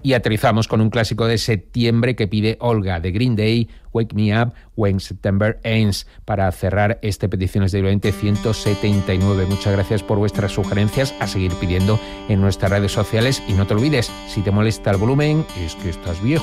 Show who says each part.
Speaker 1: Y aterrizamos con un clásico de septiembre que pide Olga, de Green Day, Wake Me Up When September Ends, para cerrar este Peticiones del 179. Muchas gracias por vuestras sugerencias, a seguir pidiendo en nuestras redes sociales. Y no te olvides, si te molesta el volumen, es que estás viejo.